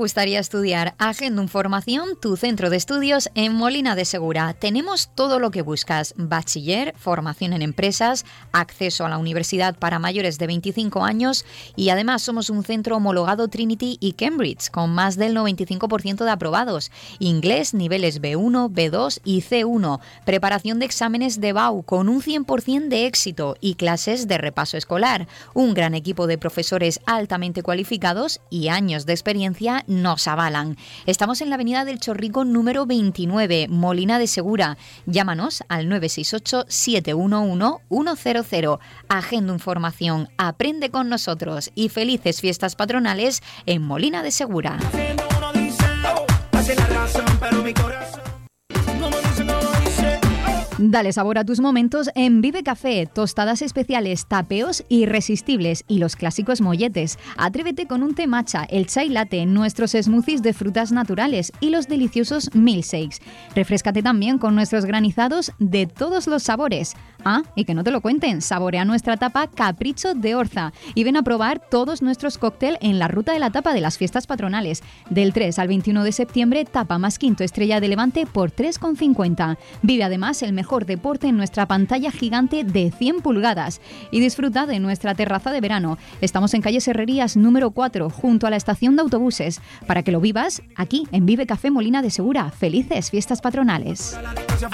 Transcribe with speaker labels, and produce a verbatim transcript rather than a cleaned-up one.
Speaker 1: gustaría estudiar? Agendum Formación, tu centro de estudios en Molina de Segura. Tenemos todo lo que buscas: bachiller, formación en empresas, acceso a la universidad para mayores de veinticinco años y además somos un centro homologado Trinity y Cambridge con más del noventa y cinco por ciento de aprobados. Inglés, niveles B uno, B dos y C uno. Preparación de exámenes de B A U con un cien por ciento de éxito y clases de repaso escolar. Un gran equipo de profesores altamente cualificados y años de experiencia nos avalan. Estamos en la avenida del Chorrico número veintinueve, Molina de Segura. Llámanos al nueve seis ocho, siete uno uno, uno cero cero. Agendum Formación. Aprende con nosotros y felices fiestas patronales en Molina de Segura. Dale sabor a tus momentos en Vive Café. Tostadas especiales, tapeos irresistibles y los clásicos molletes. Atrévete con un té matcha, el chai latte, nuestros smoothies de frutas naturales y los deliciosos milkshakes. Refréscate también con nuestros granizados de todos los sabores. Ah, y que no te lo cuenten, saborea nuestra tapa Capricho de Orza y ven a probar todos nuestros cócteles en la ruta de la tapa de las fiestas patronales. Del tres al veintiuno de septiembre, tapa más quinto Estrella de Levante por tres con cincuenta. Vive además el mejor mejor deporte en nuestra pantalla gigante de cien pulgadas y disfruta de nuestra terraza de verano. Estamos en calle Serrerías número cuatro, junto a la estación de autobuses, para que lo vivas aquí en Vive Café Molina de Segura. Felices fiestas patronales.